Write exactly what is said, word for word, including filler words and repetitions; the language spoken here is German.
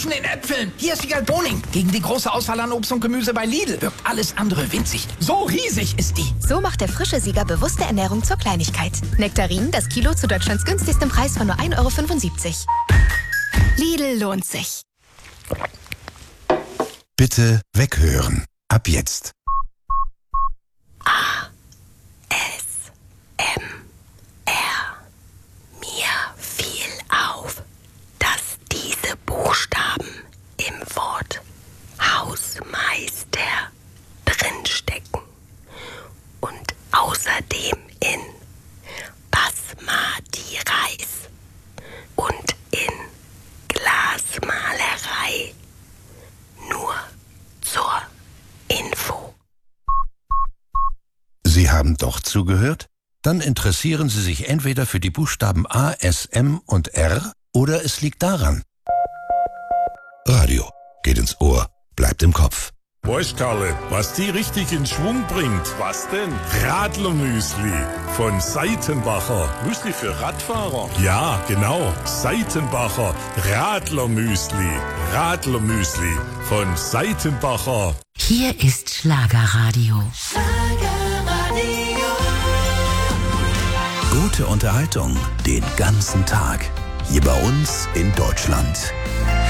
den Äpfeln. Hier ist Wiegald Boning. Gegen die große Auswahl an Obst und Gemüse bei Lidl wirkt alles andere winzig. So riesig ist die. So macht der frische Sieger bewusste Ernährung zur Kleinigkeit. Nektarinen, das Kilo zu Deutschlands günstigstem Preis von nur ein Euro fünfundsiebzig. Lidl lohnt sich. Bitte weghören. Ab jetzt. A. S. M. R. Mir fiel auf, dass diese Buchstaben im Wort Hausmeister drinstecken und außerdem in Basmati Reis und in Glasmalerei. Nur zur Info. Sie haben doch zugehört? Dann interessieren Sie sich entweder für die Buchstaben A, S, M und R oder es liegt daran. Radio geht ins Ohr, bleibt im Kopf. Weißt Karle, was die richtig in Schwung bringt? Was denn? Radlermüsli von Seitenbacher. Müsli für Radfahrer? Ja, genau. Seitenbacher Radlermüsli. Radlermüsli von Seitenbacher. Hier ist Schlagerradio. Schlagerradio. Gute Unterhaltung den ganzen Tag. Hier bei uns in Deutschland.